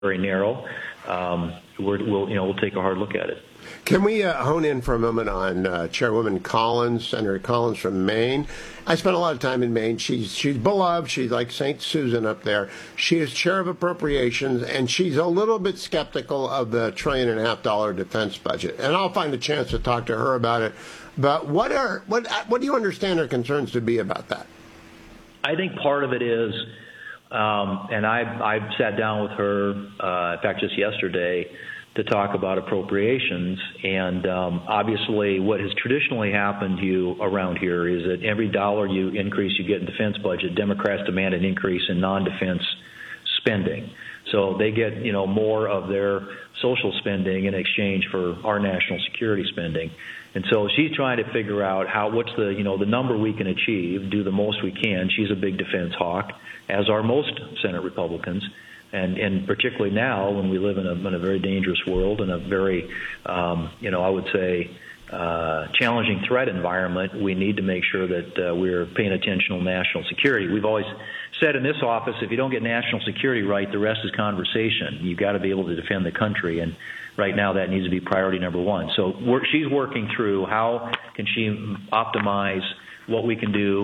very narrow. We'll take a hard look at it. Can we hone in for a moment on Chairwoman Collins, Senator Collins from Maine? I spent a lot of time in Maine. She's beloved. She's like St. Susan up there. She is chair of appropriations, and she's a little bit skeptical of the $1.5 trillion defense budget. And I'll find a chance to talk to her about it. But what do you understand her concerns to be about that? I think part of it is, and I've sat down with her, in fact, just yesterday, to talk about appropriations. And obviously what has traditionally happened to you around here is that every dollar you increase you get in defense budget, Democrats demand an increase in non-defense spending. So they get, more of their social spending in exchange for our national security spending. And so she's trying to figure out what's the number we can achieve, do the most we can. She's a big defense hawk, as are most Senate Republicans. And particularly now, when we live in a very dangerous world and a very, I would say, challenging threat environment, we need to make sure that we're paying attention to national security. We've always said in this office, if you don't get national security right, the rest is conversation. You've got to be able to defend the country, and right now that needs to be priority number one. So she's working through how can she optimize what we can do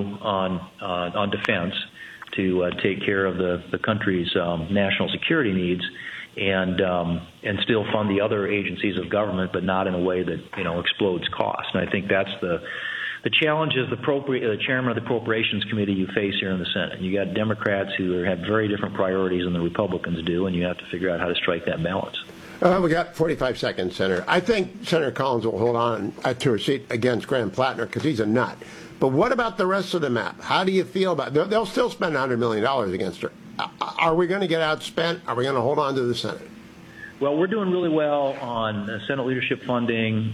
on defense to take care of the country's national security needs, and still fund the other agencies of government, but not in a way that explodes costs. And I think that's the challenge is the chairman of the Appropriations Committee you face here in the Senate. You got Democrats who have very different priorities than the Republicans do, and you have to figure out how to strike that balance. We got 45 seconds, Senator. I think Senator Collins will hold on to her seat against Graham Plattner because he's a nut. But what about the rest of the map? How do you feel about it? They'll still spend $100 million against her. Are we going to get outspent? Are we going to hold on to the Senate? Well, we're doing really well on Senate leadership funding,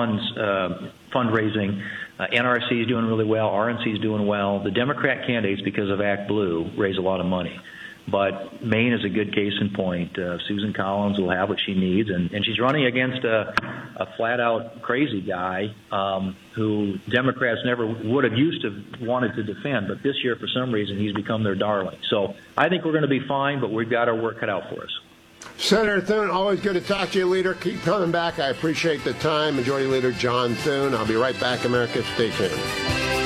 fundraising. NRC is doing really well. RNC is doing well. The Democrat candidates, because of Act Blue, raise a lot of money. But Maine is a good case in point. Susan Collins will have what she needs, and she's running against a flat-out crazy guy who Democrats never would have used to wanted to defend, but this year, for some reason, he's become their darling. So I think we're going to be fine, but we've got our work cut out for us. Senator Thune, always good to talk to you, Leader. Keep coming back. I appreciate the time. Majority Leader John Thune. I'll be right back, America. Stay tuned.